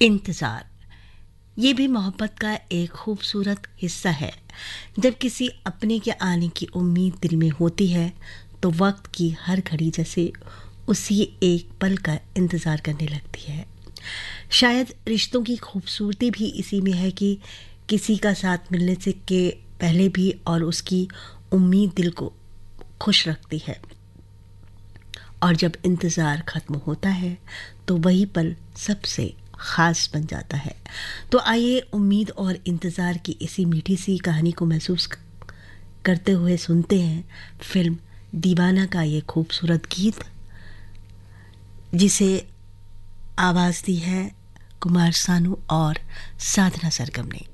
इंतज़ार ये भी मोहब्बत का एक खूबसूरत हिस्सा है। जब किसी अपने के आने की उम्मीद दिल में होती है तो वक्त की हर घड़ी जैसे उसी एक पल का इंतज़ार करने लगती है। शायद रिश्तों की खूबसूरती भी इसी में है कि किसी का साथ मिलने से के पहले भी और उसकी उम्मीद दिल को खुश रखती है, और जब इंतज़ार ख़त्म होता है तो वही पल सबसे ख़ास बन जाता है। तो आइए उम्मीद और इंतज़ार की इसी मीठी सी कहानी को महसूस करते हुए सुनते हैं फिल्म दीवाना का ये खूबसूरत गीत, जिसे आवाज़ दी है कुमार सानू और साधना सरगम ने।